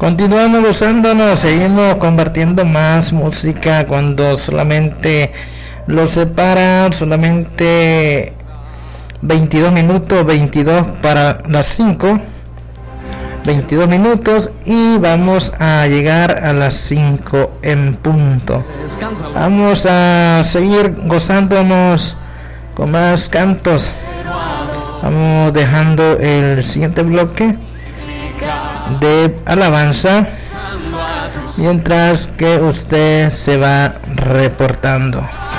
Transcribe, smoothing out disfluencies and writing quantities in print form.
Continuamos gozándonos, seguimos compartiendo más música cuando solamente lo separa solamente 22 minutos, 22 para las 5, 22 minutos y vamos a llegar a las 5 en punto. Vamos a seguir gozándonos con más cantos. Vamos dejando el siguiente bloque de alabanza mientras que usted se va reportando.